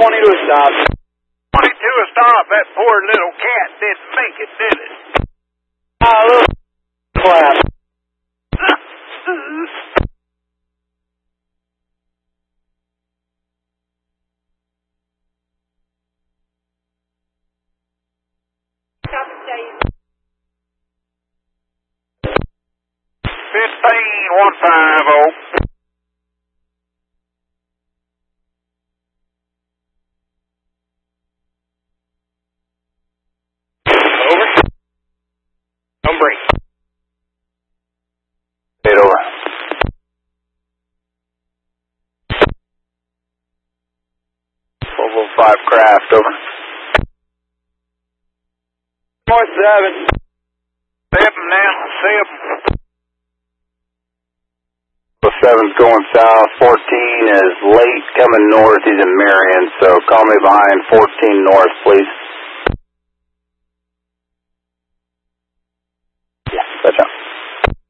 22 a stop. 22 a stop. That poor little cat didn't make it, did it? A little clap. Copy, 15150. Over. Don't break. Stay over. Five craft, over. North 7. 7 now, 7. 7's going south, 14 is late coming north, he's in Marion, so call me behind 14 north, please.